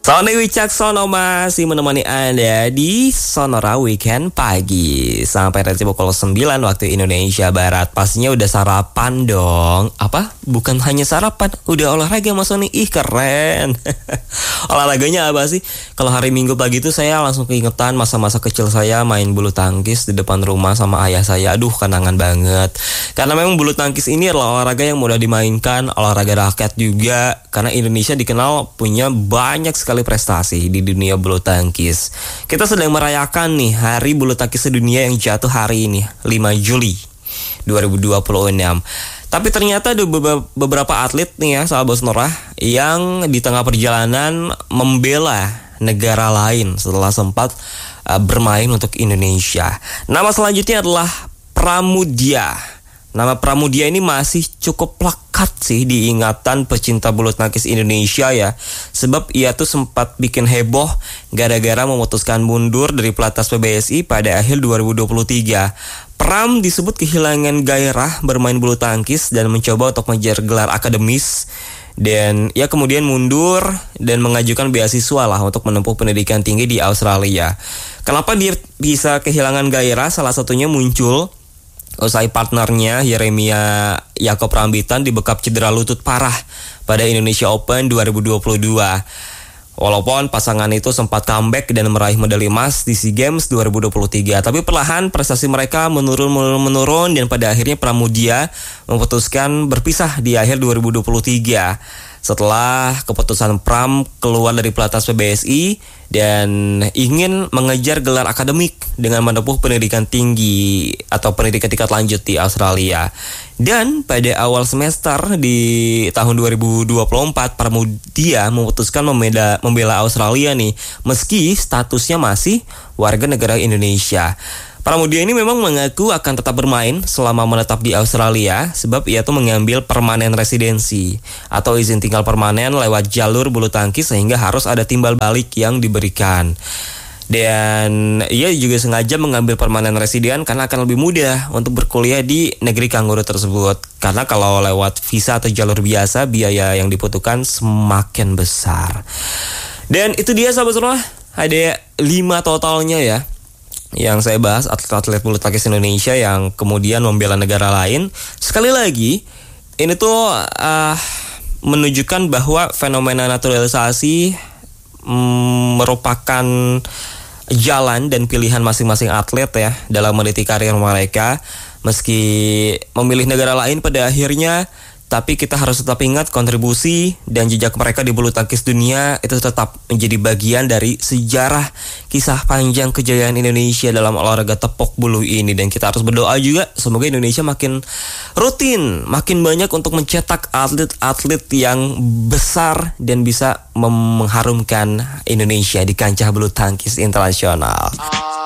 Sony Wicaksono masih menemani Anda di Sonora Weekend Pagi sampai nanti pukul 9 waktu Indonesia Barat. Pastinya udah sarapan dong. Apa? Bukan hanya sarapan, udah olahraga Mas Sony. Ih keren. Olahraganya apa sih? Kalau hari Minggu pagi itu saya langsung keingetan masa-masa kecil saya main bulu tangkis di depan rumah sama ayah saya. Aduh kenangan banget. Karena memang bulu tangkis ini adalah olahraga yang mudah dimainkan, olahraga rakyat juga. Karena Indonesia dikenal punya banyak sekali prestasi di dunia bulu tangkis. Kita sedang merayakan nih Hari Bulu Tangkis Sedunia yang jatuh hari ini, 5 Juli 2026. Tapi ternyata ada beberapa atlet nih ya, sahabat Sonora, yang di tengah perjalanan membela negara lain setelah sempat bermain untuk Indonesia. Nama selanjutnya adalah Pramudia. Nama Pramudia ini masih cukup lekat sih di ingatan pecinta bulu tangkis Indonesia ya. Sebab ia tuh sempat bikin heboh gara-gara memutuskan mundur dari pelatnas PBSI pada akhir 2023. Pram disebut kehilangan gairah bermain bulu tangkis dan mencoba untuk mengejar gelar akademis. Dan ia kemudian mundur dan mengajukan beasiswa lah untuk menempuh pendidikan tinggi di Australia. Kenapa dia bisa kehilangan gairah? Salah satunya muncul usai partnernya Yeremia Yaakob Rambitan dibekap cedera lutut parah pada Indonesia Open 2022. Walaupun pasangan itu sempat comeback dan meraih medali emas di SEA Games 2023, tapi perlahan prestasi mereka menurun dan pada akhirnya Pramudia memutuskan berpisah di akhir 2023. Setelah keputusan Pram keluar dari pelatnas PBSI dan ingin mengejar gelar akademik dengan menempuh pendidikan tinggi atau pendidikan tingkat lanjut di Australia. Dan pada awal semester di tahun 2024, Pramudia memutuskan membela Australia nih, meski statusnya masih warga negara Indonesia. Pramudia ini memang mengaku akan tetap bermain selama menetap di Australia sebab ia tuh mengambil permanen residensi atau izin tinggal permanen lewat jalur bulu tangkis sehingga harus ada timbal balik yang diberikan. Dan ia juga sengaja mengambil permanen residen karena akan lebih mudah untuk berkuliah di negeri kanguru tersebut. Karena kalau lewat visa atau jalur biasa, biaya yang dibutuhkan semakin besar. Dan itu dia sahabat semua, ada 5 totalnya ya yang saya bahas atlet-atlet bulu tangkis Indonesia yang kemudian membela negara lain. Sekali lagi, ini tuh menunjukkan bahwa fenomena naturalisasi merupakan jalan dan pilihan masing-masing atlet ya dalam meniti karir mereka. Meski memilih negara lain pada akhirnya, tapi kita harus tetap ingat kontribusi dan jejak mereka di bulu tangkis dunia itu tetap menjadi bagian dari sejarah kisah panjang kejayaan Indonesia dalam olahraga tepuk bulu ini. Dan kita harus berdoa juga semoga Indonesia makin rutin, makin banyak untuk mencetak atlet-atlet yang besar dan bisa mengharumkan Indonesia di kancah bulu tangkis internasional.